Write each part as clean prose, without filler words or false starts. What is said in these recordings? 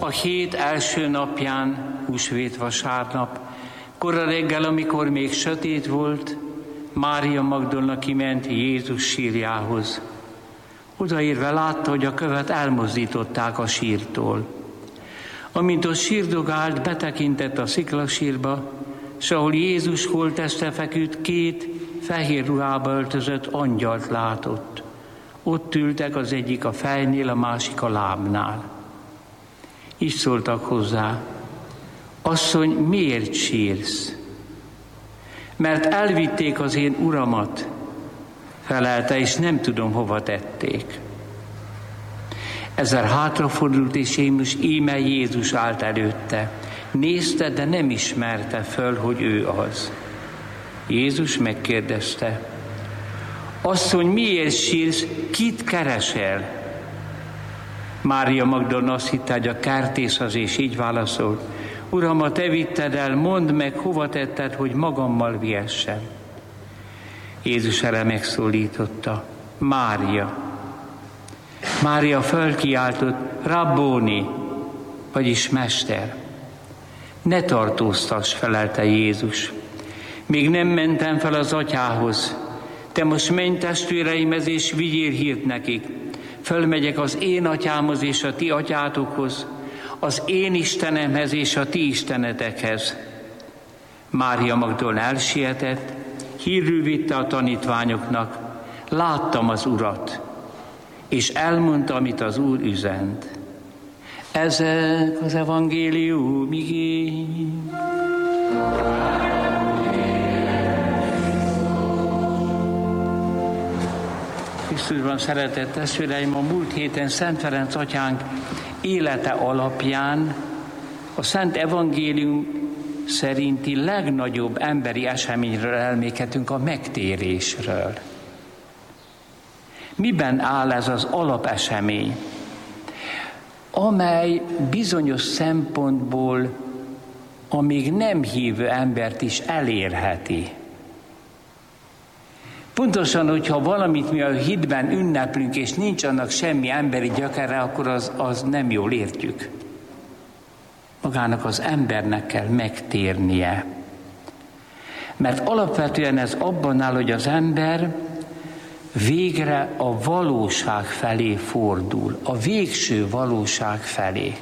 hét első napján, húsvét vasárnap, kora reggel, amikor még sötét volt, Mária Magdolna kiment Jézus sírjához. Odaérve látta, hogy a követ elmozdították a sírtól. Amint ott sírdogált, betekintett a sziklasírba, s ahol Jézus holtteste feküdt, két fehér ruhába öltözött angyalt látott. Ott ültek, az egyik a fejnél, a másik a lábnál. Így szóltak hozzá: Asszony, miért sírsz? Mert elvitték az én uramat, felelte, és nem tudom, hova tették. Ezzel hátrafordult, és íme Jézus állt előtte. Nézte, de nem ismerte föl, hogy ő az. Jézus megkérdezte: Asszony, miért sírsz, kit keresel? Mária Magdolna azt hitte, hogy a kertész az, és így válaszolt: Uram, a te vitted el, mondd meg, hova tetted, hogy magammal vihessem. Jézus erre megszólította: Mária. Mária fölkiáltott: Rabbóni, vagyis mester. Ne tartóztass, felelte Jézus. Még nem mentem fel az atyához. Te most menj testvéreimhez, és vigyél hírt nekik. Fölmegyek az én atyámhoz és a ti atyátokhoz, az én Istenemhez és a ti istenetekhez. Mária Magdolna elsietett, hírül vitte a tanítványoknak: Láttam az Urat, és elmondta, amit az Úr üzent. Ezek az evangélium igény. Krisztusban szeretett testvéreim, a múlt héten Szent Ferenc atyánk élete alapján a Szent Evangélium szerinti legnagyobb emberi eseményről elmékedtünk, a megtérésről. Miben áll ez az alapesemény, amely bizonyos szempontból a még nem hívő embert is elérheti? Pontosan, hogyha valamit mi a hitben ünneplünk, és nincs annak semmi emberi gyökere, akkor az nem jól értjük. Magának az embernek kell megtérnie. Mert alapvetően ez abban áll, hogy az ember végre a valóság felé fordul, a végső valóság felé.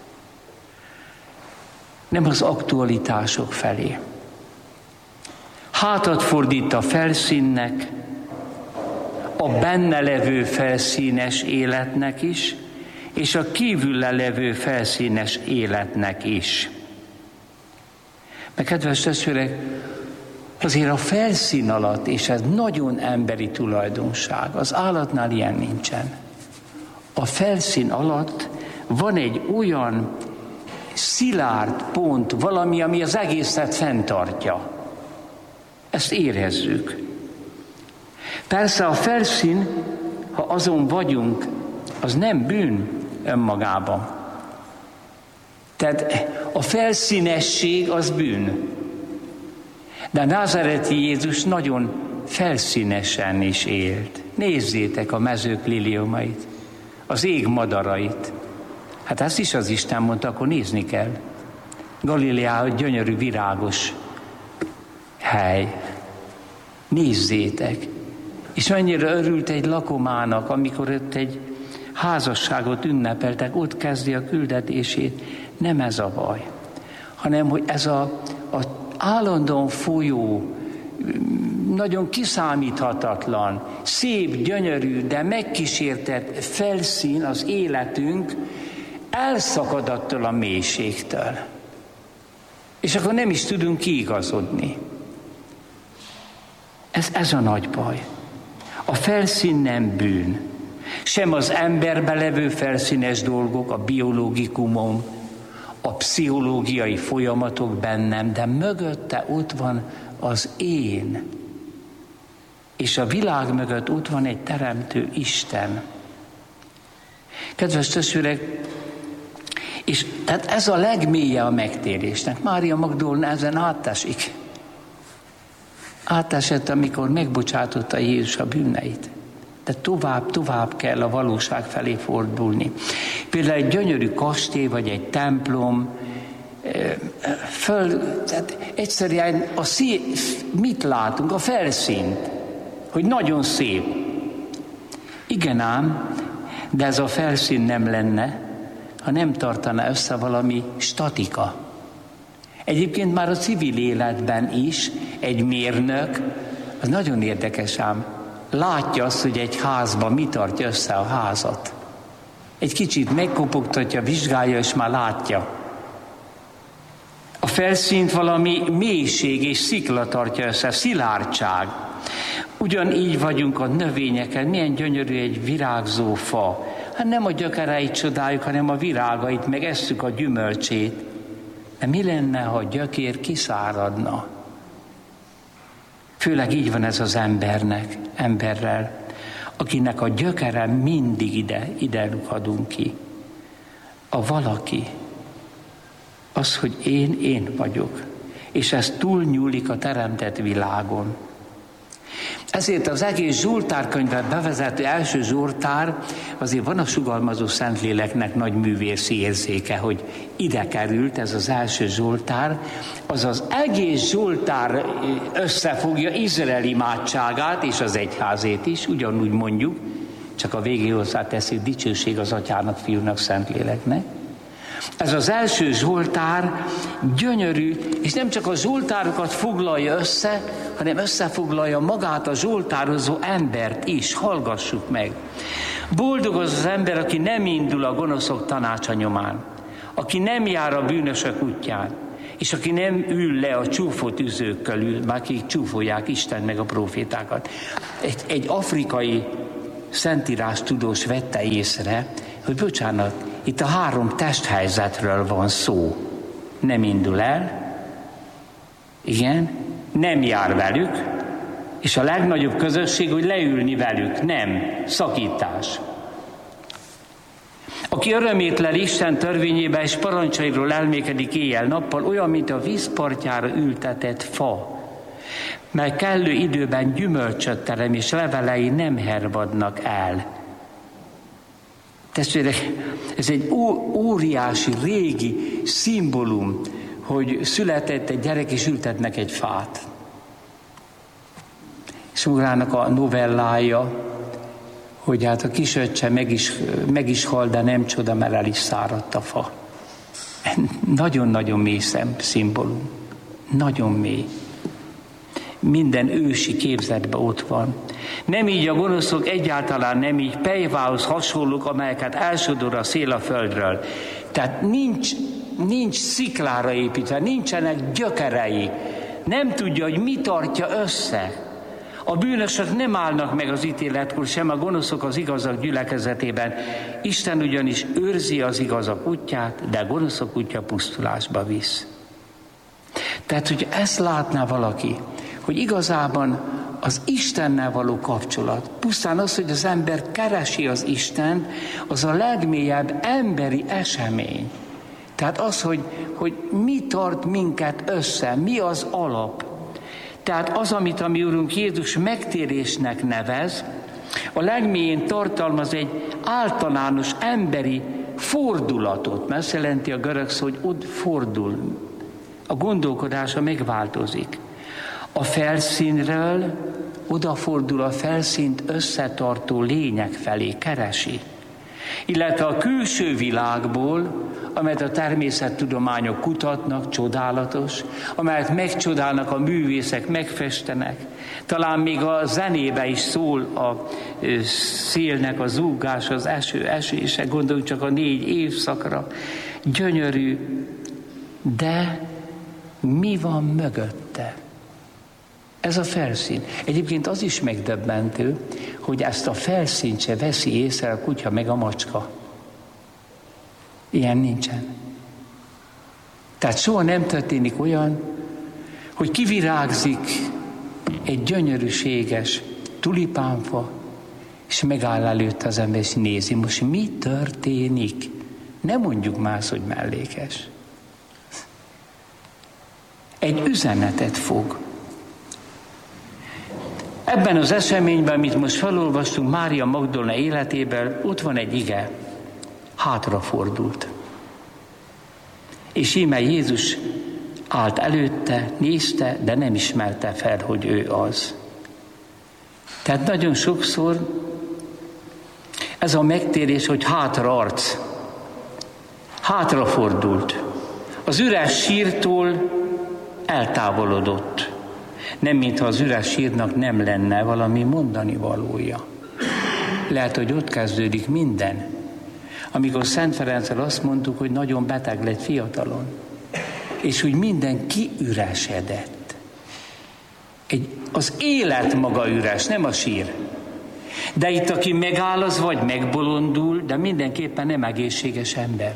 Nem az aktualitások felé. Hátat fordít a felszínnek, a benne levő felszínes életnek is, és a kívülle levő felszínes életnek is. Mert kedves testvérek, azért a felszín alatt, és ez nagyon emberi tulajdonság, az állatnál ilyen nincsen. A felszín alatt van egy olyan szilárd pont, valami, ami az egészet fenntartja. Ezt érezzük. Persze a felszín, ha azon vagyunk, az nem bűn önmagában. Tehát a felszínesség az bűn. De názáreti Jézus nagyon felszínesen is élt. Nézzétek a mezők liliomait, az ég madarait. Hát ezt is az Isten mondta, akkor nézni kell. Galileá gyönyörű, virágos hely. Nézzétek! És mennyire örült egy lakomának, amikor ott egy házasságot ünnepeltek, ott kezdi a küldetését. Nem ez a baj, hanem hogy ez a állandóan folyó, nagyon kiszámíthatatlan, szép, gyönyörű, de megkísértett felszín az életünk elszakad attól a mélységtől. És akkor nem is tudunk kiigazodni. Ez a nagy baj. A felszín nem bűn. Sem az emberbe levő felszínes dolgok, a biológikumom, a pszichológiai folyamatok bennem, de mögötte ott van az én. És a világ mögött ott van egy teremtő Isten. Kedves testvérek, és tehát ez a legmélye a megtérésnek. Mária Magdolna ezen átesik. Átesett, amikor megbocsátotta Jézus a bűneit. de tovább kell a valóság felé fordulni. Például egy gyönyörű kastély, vagy egy templom, tehát egyszerűen mit látunk? A felszínt, hogy nagyon szép. Igen ám, de ez a felszín nem lenne, ha nem tartaná össze valami statika. Egyébként már a civil életben is egy mérnök, az nagyon érdekes ám, látja azt, hogy egy házban mi tartja össze a házat. Egy kicsit megkopogtatja, vizsgálja, és már látja. A felszínt valami mélység és szikla tartja össze, szilárdság. Ugyanígy vagyunk a növényeken, milyen gyönyörű egy virágzó fa. Hát nem a gyökereit csodáljuk, hanem a virágait, meg esszük a gyümölcsét. De mi lenne, ha a gyökér kiszáradna? Főleg így van ez az emberrel, akinek a gyökere mindig ide lukadunk ki. A valaki, az, hogy én vagyok, és ez túlnyúlik a teremtett világon. Ezért az egész Zsoltárkönyvet bevezető első Zsoltár, azért van a sugalmazó Szentléleknek nagy művészi érzéke, hogy ide került ez az első Zsoltár, az egész Zsoltár összefogja Izrael imádságát és az egyházét is, ugyanúgy mondjuk, csak a végén hozzáteszik dicsőség az Atyának, Fiúnak, Szentléleknek. Ez az első Zsoltár gyönyörű, és nem csak a zsoltárokat foglalja össze, hanem összefoglalja magát a zsoltározó embert is. Hallgassuk meg. Boldog az ember, aki nem indul a gonoszok tanácsa nyomán, aki nem jár a bűnösök útján, és aki nem ül le a csúfolt üzőkkel ül, akik csúfolják Isten meg a profétákat. Egy afrikai szentírás tudós vette észre, hogy bocsánat, itt a 3 testhelyzetről van szó. Nem indul el, igen, nem jár velük, és a legnagyobb közösség, hogy leülni velük, nem, szakítás. Aki örömét lel Isten törvényébe és parancsairól elmékedik éjjel-nappal, olyan, mint a vízpartjára ültetett fa, mely kellő időben gyümölcsöt terem, és levelei nem hervadnak el. Testvérek, ez egy óriási, régi szimbólum, hogy született egy gyerek, és ültetnek egy fát. És Mórának a novellája, hogy hát a kisöccse meg is hal, de nem csoda, mert el is száradt a fa. Nagyon-nagyon mély szimbólum. Nagyon mély. Minden ősi képzetben ott van. Nem így a gonoszok, egyáltalán nem így, pejvához hasonlók, amelyeket elsodor a szél a földről. Tehát nincs sziklára építve, nincsenek gyökerei. Nem tudja, hogy mi tartja össze. A bűnösök nem állnak meg az ítéletkor, sem a gonoszok az igazak gyülekezetében. Isten ugyanis őrzi az igazak útját, de a gonoszok útja pusztulásba visz. Tehát, hogy ezt látná valaki, hogy igazában az Istennel való kapcsolat, pusztán az, hogy az ember keresi az Istent, az a legmélyebb emberi esemény. Tehát az, hogy mi tart minket össze, mi az alap. Tehát az, amit a mi Urunk Jézus megtérésnek nevez, a legmélyén tartalmaz egy általános emberi fordulatot, mert azt jelenti a görög szó, hogy ott fordul. A gondolkodása megváltozik. A felszínről odafordul a felszínt összetartó lények felé, keresi. Illetve a külső világból, amelyet a természettudományok kutatnak, csodálatos, amelyet megcsodálnak a művészek, megfestenek. Talán még a zenébe is szól a szélnek a zúgás, az esése, gondoljunk csak a 4 évszakra. Gyönyörű, de mi van mögötte? Ez a felszín. Egyébként az is megdöbbentő, hogy ezt a felszínt se veszi észre a kutya meg a macska. Ilyen nincsen. Tehát soha nem történik olyan, hogy kivirágzik egy gyönyörűséges tulipánfa, és megáll előtt az ember, és nézi, most mi történik. Nem mondjuk más, hogy mellékes. Egy üzenetet fog. Ebben az eseményben, amit most felolvastunk Mária Magdolna életében, ott van egy ige, hátrafordult. És íme Jézus állt előtte, nézte, de nem ismerte fel, hogy ő az. Tehát nagyon sokszor ez a megtérés, hogy hátraarc, hátrafordult. Az üres sírtól eltávolodott. Nem, mintha az üres sírnak nem lenne valami mondani valója. Lehet, hogy ott kezdődik minden. Amikor Szent Ferenccel azt mondtuk, hogy nagyon beteg lett fiatalon, és úgy minden kiüresedett. Az élet maga üres, nem a sír. De itt, aki megáll, az vagy megbolondul, de mindenképpen nem egészséges ember.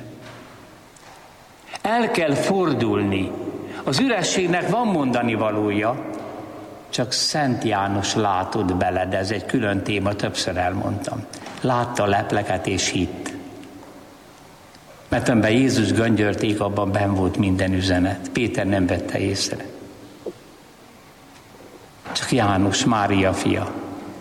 El kell fordulni. Az ürességnek van mondani valója, csak Szent János látott bele, de ez egy külön téma, többször elmondtam. Látta a lepleket és hitt. Mert amiben Jézus göngyölték, abban benn volt minden üzenet. Péter nem vette észre. Csak János, Mária fia.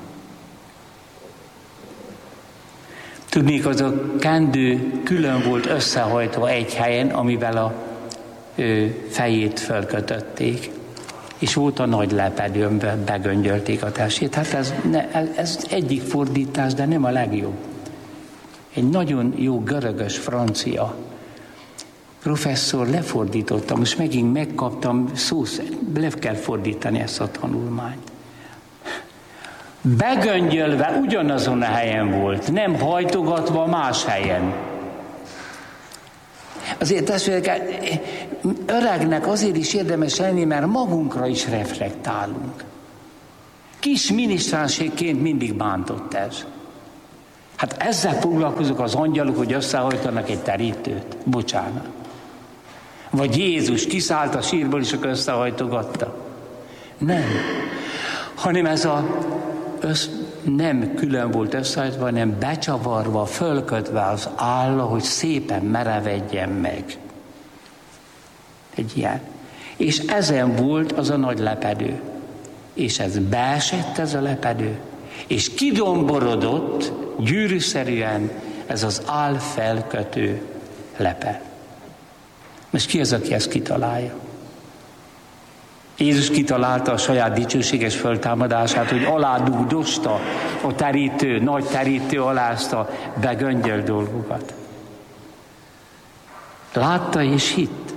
Tudnék, az a kendő külön volt összehajtva egy helyen, amivel a fejét fölkötötték. És volt a nagy lepedő, amiben begöngyölték a testét. Hát ez egyik fordítás, de nem a legjobb. Egy nagyon jó görögös francia professzor lefordította, most megint megkaptam le kell fordítani ezt a tanulmányt. Begöngyölve ugyanazon a helyen volt, nem hajtogatva más helyen. Azért testvérek, öregnek azért is érdemes lenni, mert magunkra is reflektálunk. Kis minisztránségként mindig bántott ez. Hát ezzel foglalkozok az angyalok, hogy összehajtanak egy terítőt. Bocsánat. Vagy Jézus kiszállt a sírból, és akkor összehajtogatta. Nem. Hanem ez nem külön volt összehajtva, hanem becsavarva, fölkötve az álla, hogy szépen merevedjen meg. Egy ilyen. És ezen volt az a nagy lepedő. És ez beesett, ez a lepedő. És kidomborodott gyűrűszerűen ez az álfelkötő lepe. Most ki az, aki ezt kitalálja? Jézus kitalálta a saját dicsőséges föltámadását, hogy aládugdosta a terítő, nagy terítő alá ezt a begöngyölt dolgokat. Látta és hitt.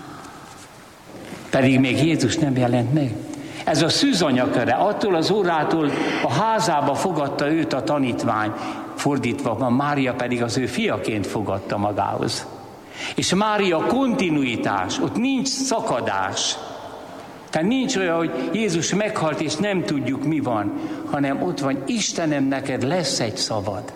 Pedig még Jézus nem jelent meg. Ez a szűzanyaköre, attól az órától a házába fogadta őt a tanítvány, fordítva, Mária pedig az ő fiaként fogadta magához. És Mária kontinuitás, ott nincs szakadás. Tehát nincs olyan, hogy Jézus meghalt, és nem tudjuk, mi van, hanem ott van, Istenem, neked lesz egy szavad.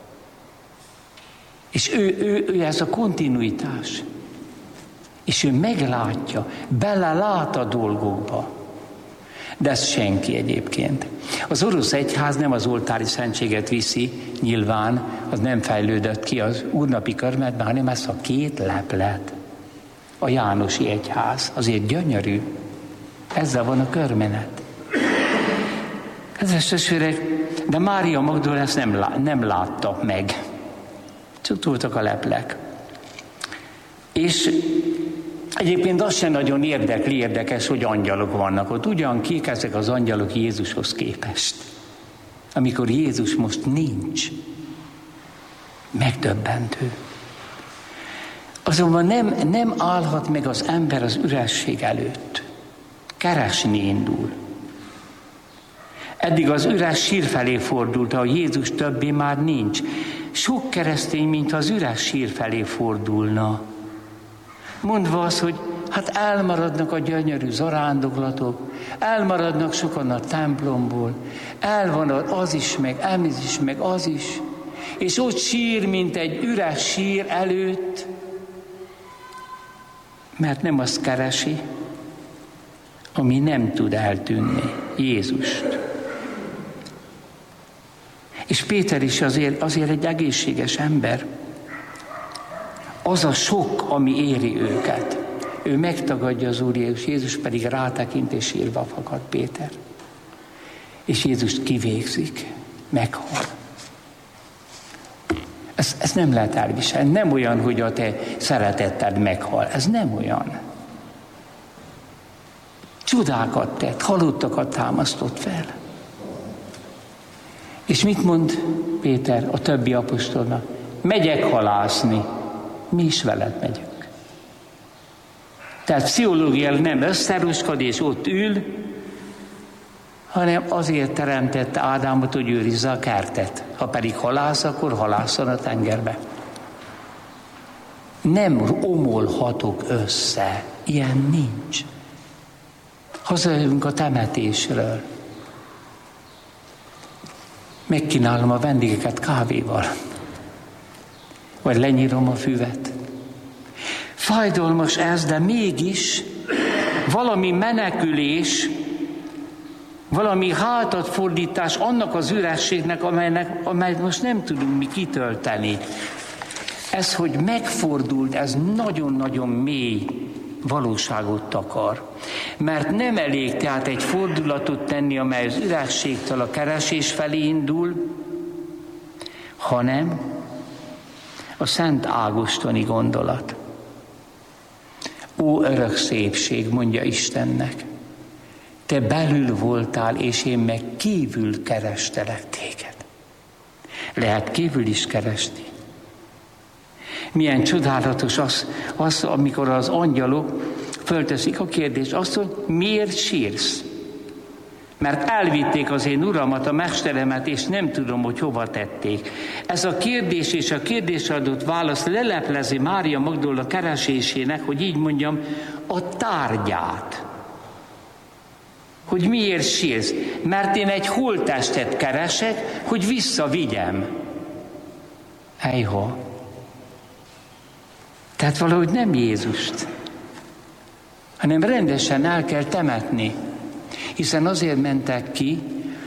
És ő ez a kontinuitás. És ő meglátja, belelát a dolgokba. De ez senki egyébként. Az orosz egyház nem az oltári szentséget viszi, nyilván, az nem fejlődött ki az úrnapi körmetben, hanem ezt a két leplet. A jánosi egyház. Azért gyönyörű. Ezzel van a körmenet. Kedves testvérek, de Mária Magdolna ezt nem látta meg. Csak voltak a leplek. És egyébként az sem nagyon érdekes, hogy angyalok vannak ott. Ugyan kik ezek az angyalok Jézushoz képest? Amikor Jézus most nincs. Megdöbbentő. Azonban nem állhat meg az ember az üresség előtt. Keresni indul. Eddig az üres sír felé fordult, ahol Jézus többé már nincs. Sok keresztény, mint az üres sír felé fordulna. Mondva az, hogy hát elmaradnak a gyönyörű zarándokolatok, elmaradnak sokan a templomból, elvan az is, meg ez is, meg az is, és ott sír, mint egy üres sír előtt, mert nem azt keresi, ami nem tud eltűnni, Jézust. És Péter is azért egy egészséges ember. Az a sok, ami éri őket. Ő megtagadja az Úr Jézus pedig rátekint és sírva fakad Péter. és Jézust kivégzik, meghal. Ez nem lehet elviselni. Nem olyan, hogy a te szeretetted meghal. Ez nem olyan. Csodákat tett, halottakat támasztott fel. És mit mond Péter a többi apostolnak? Megyek halászni, mi is veled megyünk. Tehát pszichológiailag nem összeruskad és ott ül, hanem azért teremtette Ádámot, hogy őrizze a kertet. Ha pedig halász, akkor halászon a tengerbe. Nem omolhatok össze, ilyen nincs. Hazajövünk a temetésről. Megkínálom a vendégeket kávéval. Vagy lenyírom a füvet. Fájdalmas ez, de mégis valami menekülés, valami hátatfordítás annak az ürességnek, amelyet most nem tudunk mi kitölteni. Ez, hogy megfordult, ez nagyon-nagyon mély valóságot takar. Mert nem elég tehát egy fordulatot tenni, amely az ürességtől a keresés felé indul, hanem a Szent Ágostoni gondolat. Ó, örök szépség, mondja Istennek, te belül voltál, és én meg kívül kerestelek téged. Lehet kívül is keresni. Milyen csodálatos az, amikor az angyalok fölteszik a kérdést, azt, hogy miért sírsz? Mert elvitték az én uramat, a mesteremet, és nem tudom, hogy hova tették. Ez a kérdés és a kérdésre adott válasz leleplezi Mária Magdolna keresésének, hogy így mondjam, a tárgyát. Hogy miért sírsz? Mert én egy holttestet keresek, hogy visszavigyem. Ejha. Tehát valahogy nem Jézust, hanem rendesen el kell temetni. Hiszen azért mentek ki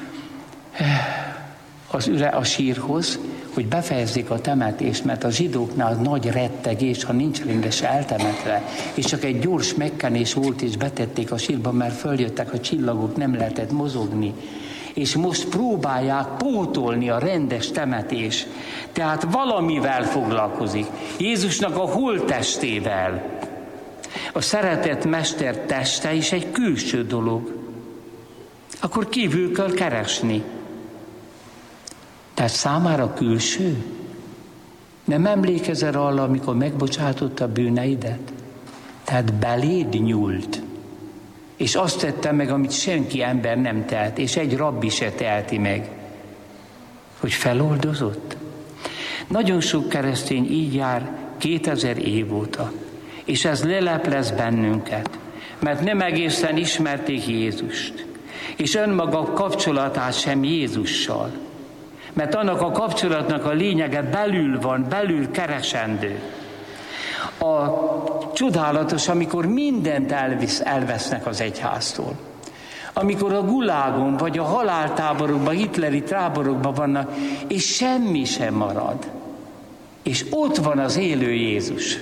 a sírhoz, hogy befejezzék a temetést, mert a zsidóknál nagy rettegés, ha nincs rendesen eltemetve, és csak egy gyors megkenés volt, és betették a sírba, mert följöttek a csillagok, nem lehetett mozogni. És most próbálják pótolni a rendes temetés. Tehát valamivel foglalkozik. Jézusnak a holttestével. A szeretett mester teste is egy külső dolog. Akkor kívül kell keresni. Tehát számára külső? Nem emlékezel arra, amikor megbocsátotta a bűneidet? Tehát beléd nyúlt. És azt tette meg, amit senki ember nem tehet, és egy rabbi se teheti meg. Hogy feloldozott? Nagyon sok keresztény így jár 2000 év óta. És ez leleplez bennünket, mert nem egészen ismerték Jézust. És önmaga kapcsolatát sem Jézussal. Mert annak a kapcsolatnak a lényege belül van, belül keresendő. A csodálatos, amikor mindent elvesznek az egyháztól. Amikor a gulágon vagy a haláltáborokban, hitleri táborokban vannak, és semmi sem marad. És ott van az élő Jézus.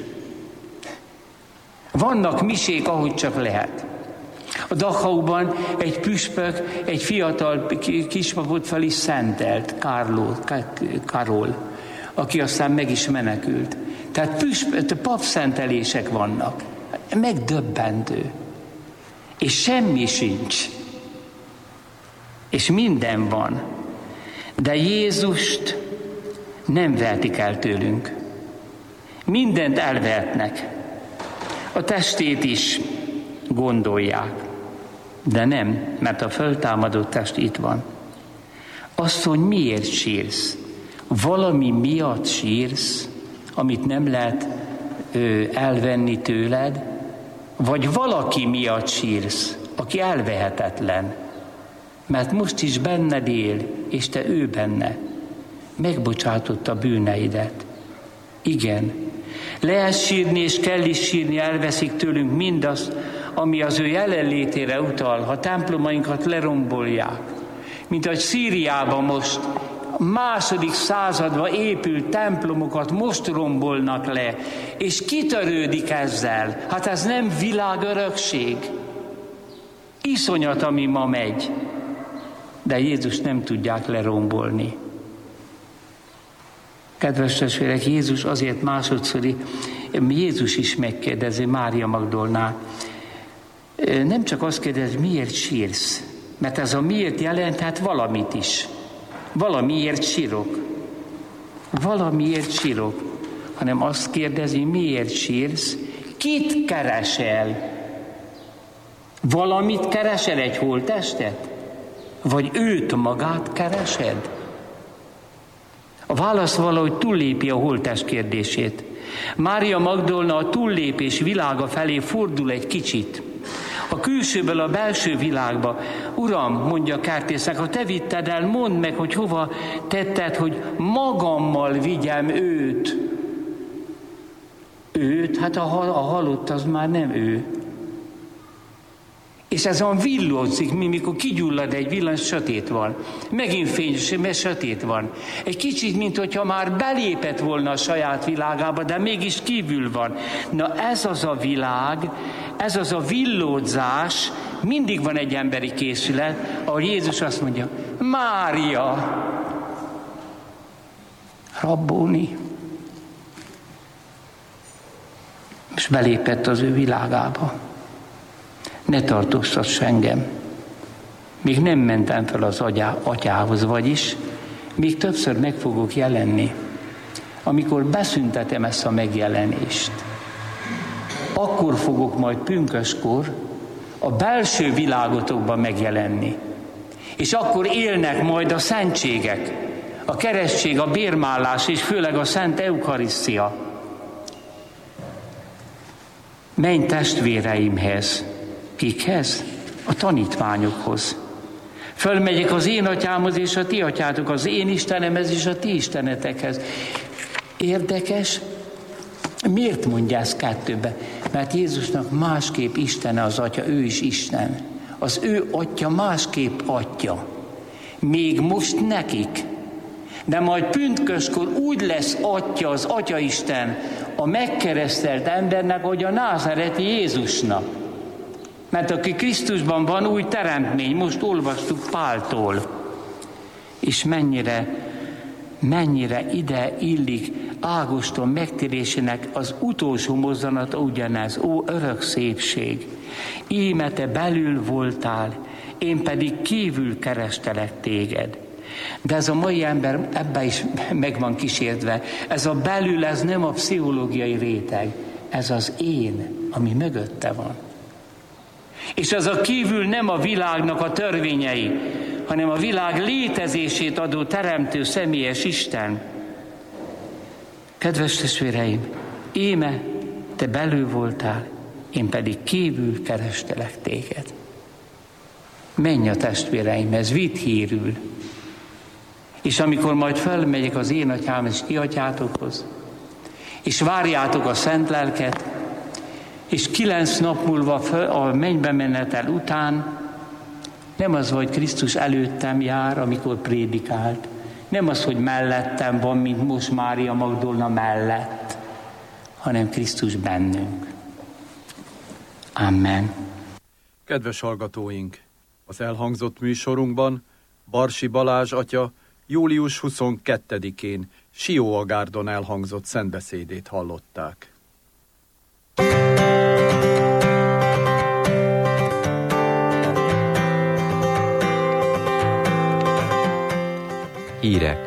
Vannak misék, ahogy csak lehet. A Dachauban egy püspök, egy fiatal kispapot fel is szentelt, Karol, aki aztán meg is menekült. Tehát papszentelések vannak. Megdöbbentő. És semmi sincs. És minden van. De Jézust nem vehetik el tőlünk. Mindent elvehetnek. A testét is gondolják. De nem, mert a föltámadott test itt van. Azt, hogy miért sírsz? Valami miatt sírsz, amit nem lehet elvenni tőled, vagy valaki miatt sírsz, aki elvehetetlen. Mert most is benned él, és te ő benne. Megbocsátotta bűneidet. Igen, lehet sírni, és kell is sírni, elveszik tőlünk mindazt, ami az ő jelenlétére utal, ha templomainkat lerombolják. Mint ahogy Szíriában most második században épült templomokat most rombolnak le, és kitörődik ezzel. Hát ez nem világörökség. Iszonyat, ami ma megy. de Jézus nem tudják lerombolni. Kedves testvérek, Jézus azért másodszori, Jézus is megkérdezi Mária Magdolnát. Nem csak azt kérdezi, miért sírsz, mert ez a miért jelenthet valamit is. Valamiért sírok. Valamiért sírok. Hanem azt kérdezi, miért sírsz, kit keresel? Valamit keresel, egy holttestet? Vagy őt magát keresed? A válasz valahogy túllépi a holttest kérdését. Mária Magdolna a túllépés világa felé fordul egy kicsit. A külsőből a belső világba. Uram, mondja Kertésznek, ha te vitted el, mondd meg, hogy hova tetted, hogy magammal vigyem őt. Őt? Hát a halott az már nem ő. És ez olyan villódzik, mikor kigyullad egy villany, sötét van. Megint fényes, mert sötét van. Egy kicsit, mintha már belépett volna a saját világába, de mégis kívül van. Na ez az a világ, ez az a villódzás, mindig van egy emberi készület, ahol Jézus azt mondja, Mária, Rabboni. És belépett az ő világába. Ne tartóztass engem. Még nem mentem fel az atyához, vagyis még többször meg fogok jelenni. Amikor beszüntetem ezt a megjelenést, akkor fogok majd pünköskor a belső világotokban megjelenni. És akkor élnek majd a szentségek, a keresztség, a bérmállás és főleg a Szent Eukarisztia. Menj testvéreimhez. Kikhez? A tanítványokhoz. Fölmegyek az én atyámhoz és a ti atyátok, az én Istenemhez és a ti istenetekhez. Érdekes, miért mondja ezt kettőbe? Mert Jézusnak másképp Istene az Atya, ő is Isten. Az ő Atya másképp Atya. Még most nekik. De majd pünköskor úgy lesz Atya, az Atyaisten a megkeresztelt embernek, hogy a názáreti Jézusnak. Mert aki Krisztusban van, új teremtmény, most olvastuk Páltól. És mennyire ide illik Ágoston megtérésének az utolsó mozzanata ugyanez. Ó, örök szépség! Íme te belül voltál, én pedig kívül kerestelek téged. De ez a mai ember ebben is meg van kísértve. Ez a belül, ez nem a pszichológiai réteg, ez az én, ami mögötte van. És az a kívül nem a világnak a törvényei, hanem a világ létezését adó teremtő személyes Isten. Kedves testvéreim, íme te belül voltál, én pedig kívül kerestelek téged. Menj a testvéreimhez, vidd hírül. És amikor majd felmegyek az én atyám és ti atyátokhoz, és várjátok a Szent Lelket, és 9 nap múlva a mennybe menetel után nem az, hogy Krisztus előttem jár, amikor prédikált, nem az, hogy mellettem van, mint most Mária Magdolna mellett, hanem Krisztus bennünk. Amen. Kedves hallgatóink! Az elhangzott műsorunkban Barsi Balázs atya július 22-én Sióagárdon elhangzott szentbeszédét hallották. Hírek.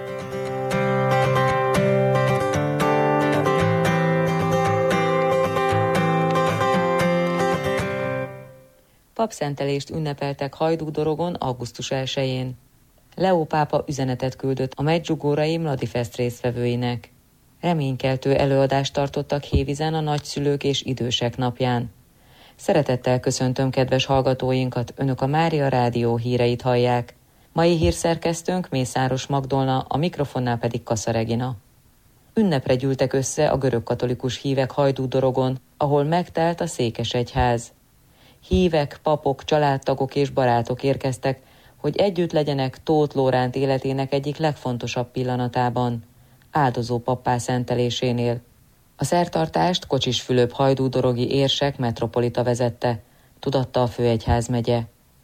Papszentelést ünnepeltek Hajdú-Dorogon augusztus 1-én. Leó pápa üzenetet küldött a Medjugorjei Mladifest résztvevőinek. Reménykeltő előadást tartottak Hévízen a nagyszülők és idősek napján. Szeretettel köszöntöm kedves hallgatóinkat, önök a Mária Rádió híreit hallják. Mai hírszerkesztőnk Mészáros Magdolna, a mikrofonnál pedig Kassa Regina. Ünnepre gyűltek össze a görögkatolikus hívek Hajdú-Dorogon, ahol megtelt a székesegyház. Hívek, papok, családtagok és barátok érkeztek, hogy együtt legyenek Tóth Lóránt életének egyik legfontosabb pillanatában, áldozó pappá szentelésénél. A szertartást Kocsis Fülöp hajdú-dorogi érsek metropolita vezette, tudatta a főegyházmegye.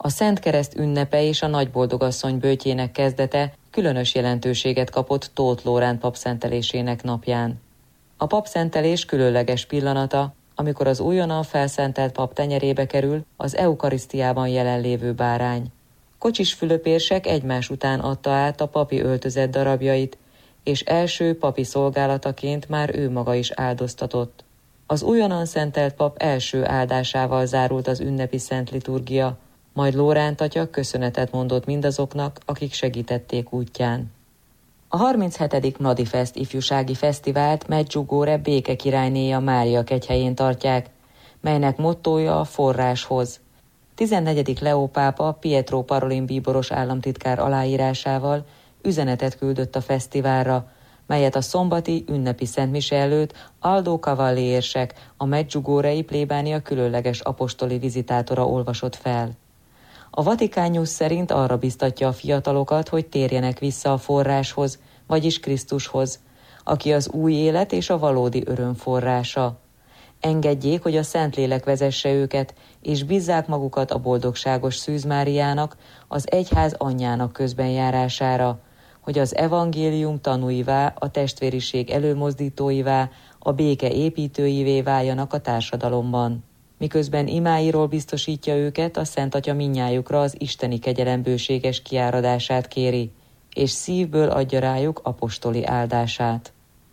A Szent Kereszt ünnepe és a Nagyboldogasszony böjtjének kezdete különös jelentőséget kapott Tóth Lóránt papszentelésének napján. A papszentelés különleges pillanata, amikor az újonnan felszentelt pap tenyerébe kerül az eukarisztiában jelenlévő bárány. Kocsis Fülöp-érsek egymás után adta át a papi öltözet darabjait, és első papi szolgálataként már ő maga is áldoztatott. Az újonnan szentelt pap első áldásával zárult az ünnepi szent liturgia, majd Lóránt atya köszönetet mondott mindazoknak, akik segítették útján. A 37. Mladifest ifjúsági fesztivált Medjugorje béke királynéja Mária kegyhelyén tartják, melynek mottója a forráshoz. 14. Leó pápa Pietro Parolin bíboros államtitkár aláírásával üzenetet küldött a fesztiválra, melyet a szombati ünnepi szentmise előtt Aldo Cavalli érsek, a medjugorjei plébánia különleges apostoli vizitátora olvasott fel. A Vatikán News szerint arra biztatja a fiatalokat, hogy térjenek vissza a forráshoz, vagyis Krisztushoz, aki az új élet és a valódi öröm forrása. Engedjék, hogy a Szentlélek vezesse őket, és bízzák magukat a boldogságos Szűz Máriának, az egyház anyjának közbenjárására, hogy az evangélium tanúivá, a testvériség előmozdítóivá, a béke építőivé váljanak a társadalomban. Miközben imáiról biztosítja őket, a Szent Atya mindnyájukra az isteni kegyelem bőséges kiáradását kéri, és szívből adja rájuk apostoli áldását.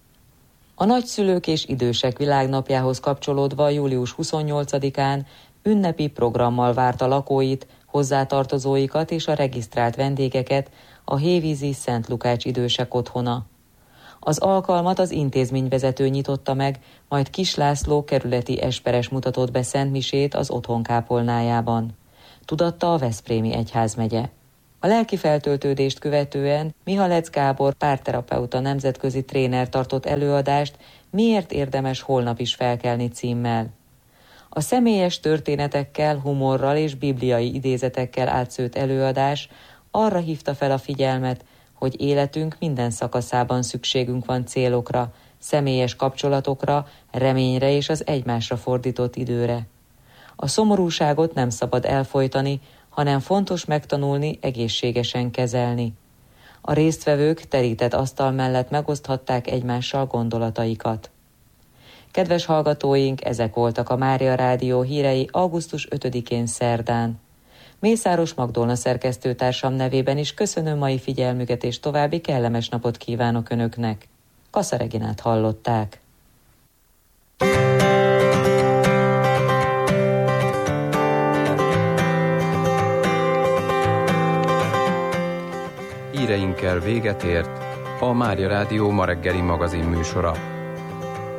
A nagyszülők és idősek világnapjához kapcsolódva július 28-án ünnepi programmal várta lakóit, hozzátartozóikat és a regisztrált vendégeket a hévízi Szent Lukács idősek otthona. Az alkalmat az intézményvezető nyitotta meg, majd Kis László kerületi esperes mutatott be szentmisét az otthon kápolnájában. Tudatta a Veszprémi egyházmegye. A lelki feltöltődést követően Mihalec Gábor párterapeuta nemzetközi tréner tartott előadást Miért érdemes holnap is felkelni címmel. A személyes történetekkel, humorral és bibliai idézetekkel átszőtt előadás arra hívta fel a figyelmet, hogy életünk minden szakaszában szükségünk van célokra, személyes kapcsolatokra, reményre és az egymásra fordított időre. A szomorúságot nem szabad elfojtani, hanem fontos megtanulni egészségesen kezelni. A résztvevők terített asztal mellett megoszthatták egymással gondolataikat. Kedves hallgatóink, ezek voltak a Mária Rádió hírei augusztus 5-én szerdán. Mészáros Magdolna szerkesztőtársam nevében is köszönöm mai figyelmüket, és további kellemes napot kívánok Önöknek. Kassa Reginát hallották. Híreinkkel véget ért a Mária Rádió ma reggeli magazin műsora.